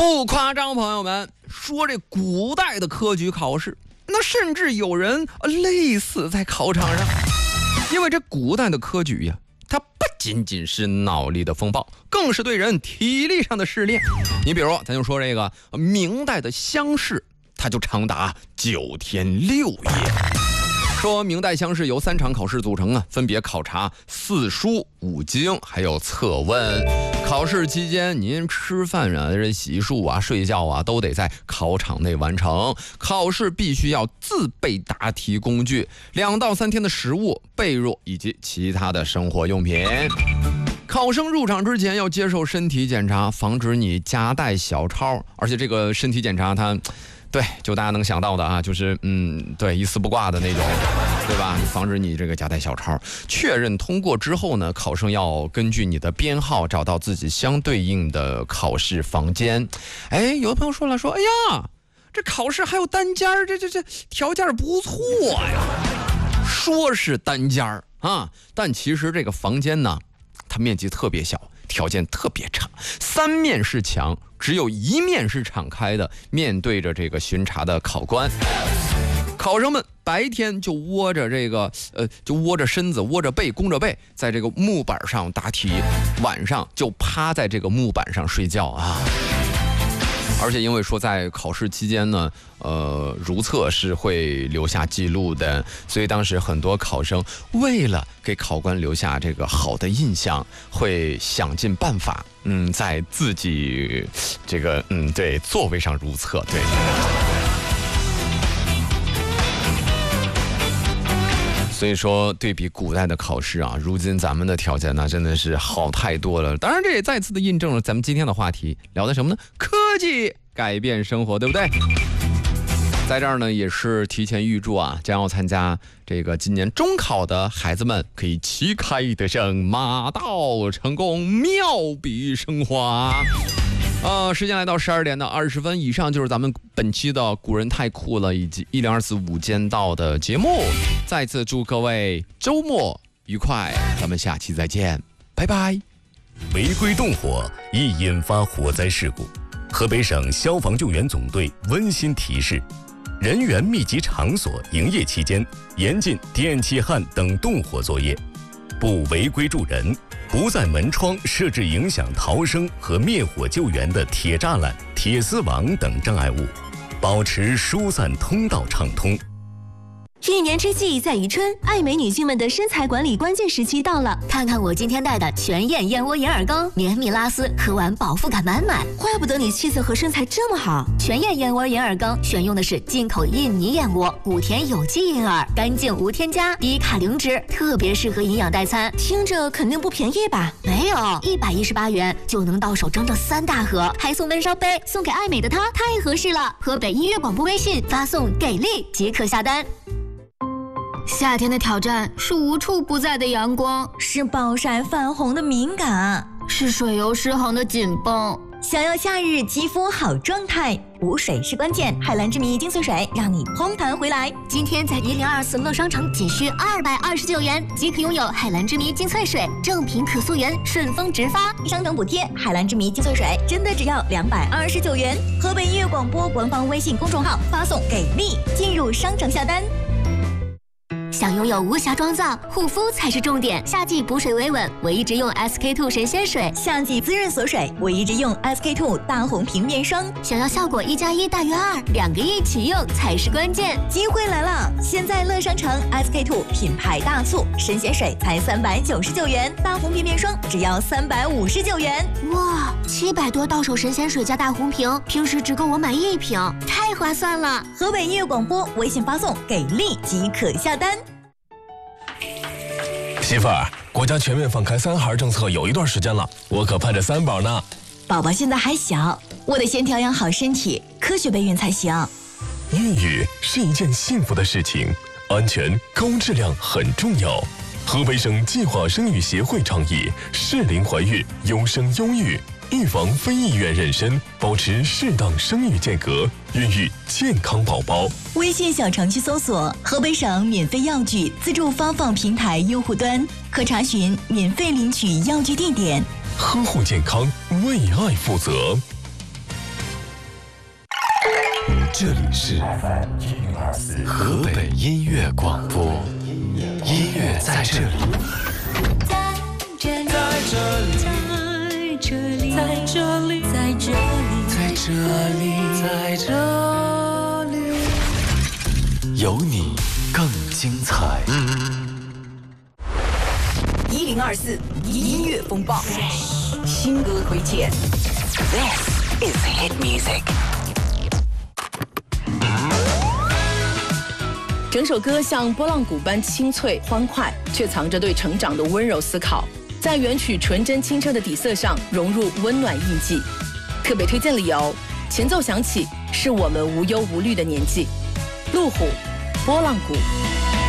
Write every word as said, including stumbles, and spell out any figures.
不夸张，朋友们，说这古代的科举考试，那甚至有人累死在考场上。因为这古代的科举呀，它不仅仅是脑力的风暴，更是对人体力上的试炼。你比如咱就说这个明代的乡试，它就长达九天六夜。说明代乡试由三场考试组成啊，分别考察四书五经还有测问。考试期间您吃饭啊、洗漱啊、睡觉啊都得在考场内完成。考试必须要自备答题工具，两到三天的食物、被褥以及其他的生活用品。考生入场之前要接受身体检查，防止你夹带小抄。而且这个身体检查它对，就大家能想到的啊，就是嗯，对，一丝不挂的那种，对吧？防止你这个夹带小抄。确认通过之后呢，考生要根据你的编号找到自己相对应的考试房间。哎，有的朋友说了，说，哎呀，这考试还有单间儿，这这这条件不错呀。说是单间儿啊，但其实这个房间呢，它面积特别小，条件特别差，三面是墙，只有一面是敞开的，面对着这个巡查的考官。考生们白天就窝着这个呃，就窝着身子，窝着背，弓着背，在这个木板上答题，晚上就趴在这个木板上睡觉啊。而且因为说在考试期间呢，呃，如厕是会留下记录的，所以当时很多考生为了给考官留下这个好的印象，会想尽办法，嗯，在自己这个嗯对座位上如厕，对。所以说，对比古代的考试啊，如今咱们的条件呢，真的是好太多了。当然，这也再次的印证了咱们今天的话题，聊的什么呢？科技改变生活，对不对？在这儿呢，也是提前预祝啊，将要参加这个今年中考的孩子们，可以旗开得胜，马到成功，妙笔生花。呃，时间来到十二点的二十分，以上就是咱们本期的古人太酷了以及一零二四无间道的节目。再次祝各位周末愉快，咱们下期再见，拜拜。 违规动火易引发火灾事故，河北省消防救援总队温馨提示：人员密集场所营业期间，严禁电气焊等动火作业，不违规助人。不在门窗设置影响逃生和灭火救援的铁栅栏、铁丝网等障碍物，保持疏散通道畅通。 一年之计在于春，爱美女性们的身材管理关键时期到了。看看我今天带的全燕燕窝眼耳膏，绵密拉丝，喝完饱腹感满满。怪不得你气色和身材这么好。全燕燕窝眼耳膏选用的是进口印尼燕窝，古田有机银耳，干净无添加，低卡零脂，特别适合营养代餐。听着肯定不便宜吧？没有，一百一十八元就能到手整整三大盒，还送温烧杯，送给爱美的她太合适了。河北音乐广播微信发送给力即可下单。夏天的挑战是无处不在的阳光， 是暴晒泛红的敏感， 是水油失衡的紧绷。 想要夏日肌肤好状态，补水是关键。海蓝之谜精粹水让你烘弹回来。 今天在一零二四乐商城仅需二百二十九元即可拥有海蓝之谜精粹水，正品可溯源，顺丰直发， 商城补贴。海蓝之谜精粹水真的只要两百二十九元。河北音乐广播官方微信公众号发送给力，进入商城下单。 想拥有无瑕妆造，护肤才是重点。夏季补水维稳，我一直用 S K 二 神仙水； 夏季滋润锁水，我一直用 S K 二 大红瓶面霜。 想要效果一加一大于二，两个一起用才是关键。 机会来了！现在乐商城 S K 二 品牌大促，神仙水才三百九十九元，大红瓶面霜只要三百五十九元。 哇，七百多到手神仙水加大红瓶，平时只够我买一瓶，太划算了！ 河北音乐广播微信发送给力即可下单。 媳妇儿，国家全面放开三孩政策有一段时间了，我可盼着三宝呢。 宝宝现在还小，我得先调养好身体，科学备孕才行。 孕育是一件幸福的事情，安全高质量很重要。河北省计划生育协会倡议适龄怀孕，优生优育，预防非意愿妊娠，保持适当生育间隔，孕育健康宝宝。 微信小程序搜索河北省免费药具自助发放平台用户端，可查询免费领取药具地点。 呵护健康，为爱负责。 这里是河北音乐广播，音乐在这里， 在这里，在这里，在这里，在这里， 在这里，在这里，有你更精彩。 一零二四音乐风暴，新歌推荐。This is hit music。整首歌像波浪鼓般清脆欢快，却藏着对成长的温柔思考，在原曲纯真清澈的底色上融入温暖印记。特别推荐理由：前奏响起，是我们无忧无虑的年纪。路虎，波浪鼓。